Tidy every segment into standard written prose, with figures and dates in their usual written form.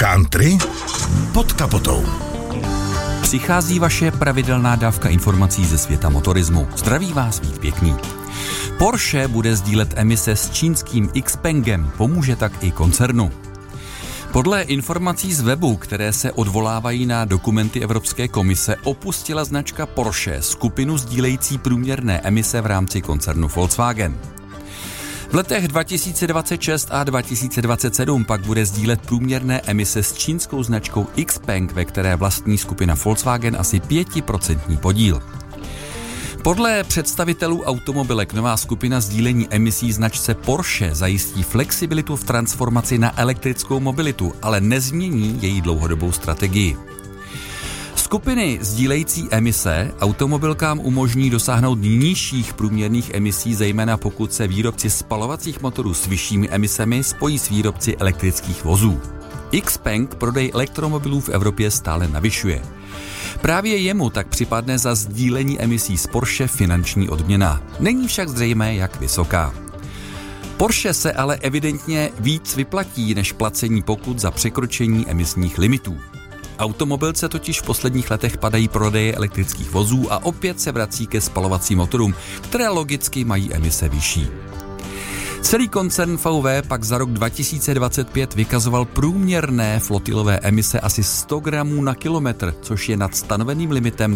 Country pod kapotou. Přichází vaše pravidelná dávka informací ze světa motorismu. Zdraví vás Vít Pěkný. Porsche bude sdílet emise s čínským Xpengem, pomůže tak i koncernu. Podle informací z webu, které se odvolávají na dokumenty Evropské komise, opustila značka Porsche skupinu sdílející průměrné emise v rámci koncernu Volkswagen. V letech 2026 a 2027 pak bude sdílet průměrné emise s čínskou značkou Xpeng, ve které vlastní skupina Volkswagen asi 5% podíl. Podle představitelů automobilek nová skupina sdílení emisí značce Porsche zajistí flexibilitu v transformaci na elektrickou mobilitu, ale nezmění její dlouhodobou strategii. Skupiny sdílející emise automobilkám umožní dosáhnout nižších průměrných emisí, zejména pokud se výrobci spalovacích motorů s vyššími emisemi spojí s výrobci elektrických vozů. Xpeng prodej elektromobilů v Evropě stále navyšuje. Právě jemu tak připadne za sdílení emisí z Porsche finanční odměna. Není však zřejmé, jak vysoká. Porsche se ale evidentně víc vyplatí než placení pokut za překročení emisních limitů. Automobilce totiž v posledních letech padají prodeje elektrických vozů a opět se vrací ke spalovacím motorům, které logicky mají emise vyšší. Celý koncern VW pak za rok 2025 vykazoval průměrné flotilové emise asi 100 gramů na kilometr, což je nad stanoveným limitem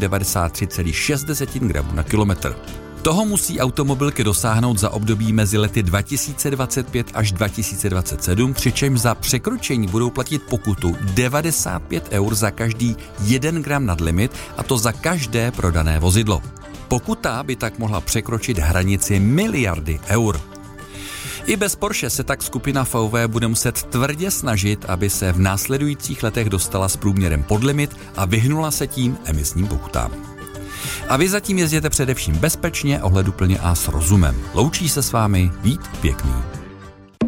93,6 gramů na kilometr. Toho musí automobilky dosáhnout za období mezi lety 2025 až 2027, přičemž za překročení budou platit pokutu 95 eur za každý 1 gram nad limit, a to za každé prodané vozidlo. Pokuta by tak mohla překročit hranici miliardy eur. I bez Porsche se tak skupina VW bude muset tvrdě snažit, aby se v následujících letech dostala s průměrem pod limit a vyhnula se tím emisním pokutám. A vy zatím jezděte především bezpečně, ohleduplně a s rozumem. Loučí se s vámi Vít Pěkný.